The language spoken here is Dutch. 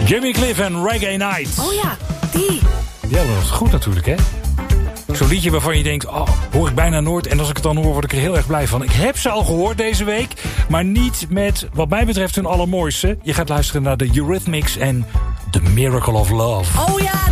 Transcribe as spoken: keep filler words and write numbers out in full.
Jimmy Cliff en Reggae Night. Oh ja, die. Ja, dat was goed natuurlijk, hè? Zo'n liedje waarvan je denkt, oh, hoor ik bijna nooit. En als ik het dan hoor, word ik er heel erg blij van. Ik heb ze al gehoord deze week, maar niet met, wat mij betreft, hun allermooiste. Je gaat luisteren naar de Eurythmics en The Miracle of Love. Oh ja.